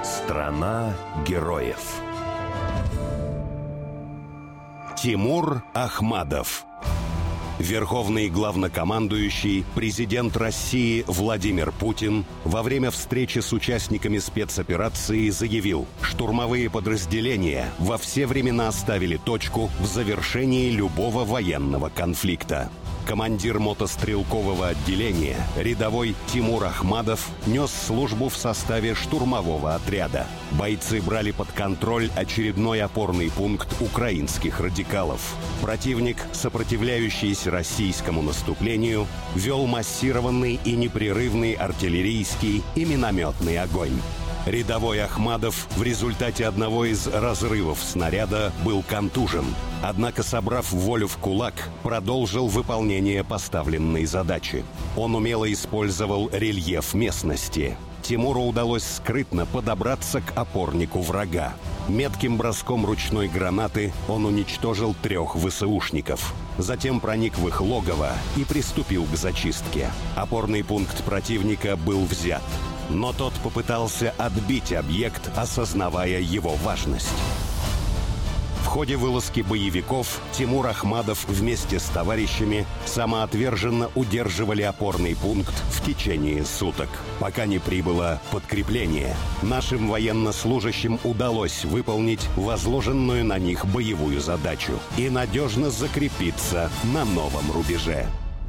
Страна героев. Тимур Ахмадов. Верховный главнокомандующий, президент России Владимир Путин во время встречи с участниками спецоперации заявил: штурмовые подразделения во все времена ставили точку в завершении любого военного конфликта. Командир мотострелкового отделения, рядовой Тимур Ахмадов, нес службу в составе штурмового отряда. Бойцы брали под контроль очередной опорный пункт украинских радикалов. Противник, сопротивляющийся российскому наступлению, вел массированный и непрерывный артиллерийский и минометный огонь. Рядовой Ахмадов в результате одного из разрывов снаряда был контужен, однако, собрав волю в кулак, продолжил выполнение поставленной задачи. Он умело использовал рельеф местности. Тимуру удалось скрытно подобраться к опорнику врага. Метким броском ручной гранаты он уничтожил 3 ВСУшников. Затем проник в их логово и приступил к зачистке. Опорный пункт противника был взят. Но тот попытался отбить объект, осознавая его важность. В ходе вылазки боевиков Тимур Ахмадов вместе с товарищами самоотверженно удерживали опорный пункт в течение суток, пока не прибыло подкрепление. Нашим военнослужащим удалось выполнить возложенную на них боевую задачу и надежно закрепиться на новом рубеже.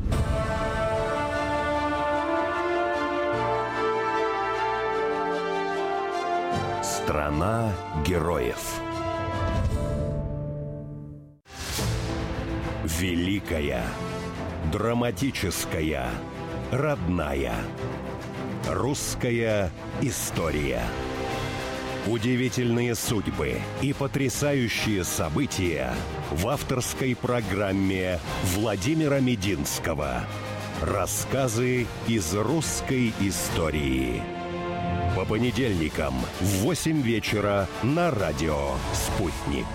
Страна героев. Великая, драматическая, родная. Русская история. Удивительные судьбы и потрясающие события в авторской программе Владимира Мединского. Рассказы из русской истории. По понедельникам в 8 вечера на радио «Спутник».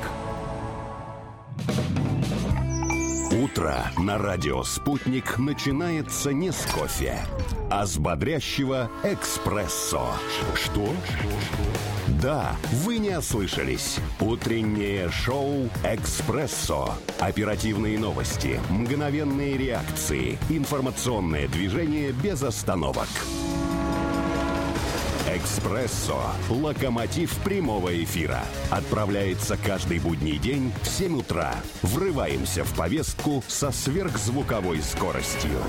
Утро на радио «Спутник» начинается не с кофе, а с бодрящего эспрессо. Что? Да, вы не ослышались. Утреннее шоу «Экспрессо». Оперативные новости, мгновенные реакции, информационное движение без остановок. «Экспрессо» – локомотив прямого эфира. Отправляется каждый будний день в 7 утра. Врываемся в повестку со сверхзвуковой скоростью.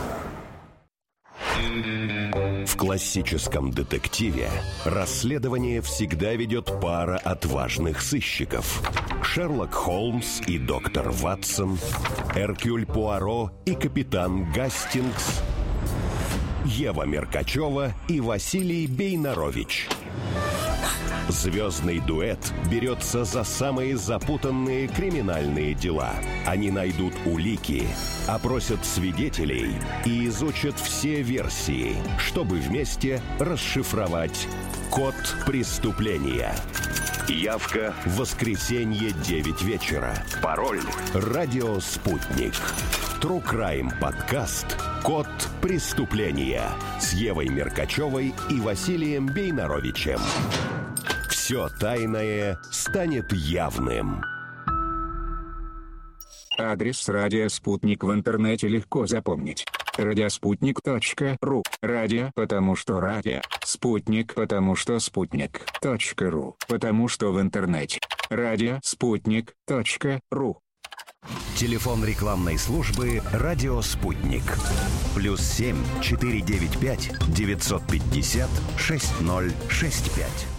В классическом детективе расследование всегда ведет пара отважных сыщиков. Шерлок Холмс и доктор Ватсон, Эркюль Пуаро и капитан Гастингс, Ева Меркачева и Василий Бейнарович. Звездный дуэт берется за самые запутанные криминальные дела. Они найдут улики, опросят свидетелей и изучат все версии, чтобы вместе расшифровать код преступления. Явка в воскресенье 9 вечера. Пароль «Радио Спутник». True Crime подкаст «Код преступления» с Евой Меркачевой и Василием Бейнаровичем. Все тайное станет явным. Адрес «Радио Спутник» в интернете легко запомнить. Радиоспутник.ру. Радио, потому что радио. Спутник, потому что спутник.ру. Потому что в интернете. Радиоспутник.ру. Телефон рекламной службы «Радио Спутник». +7 495 950 6065.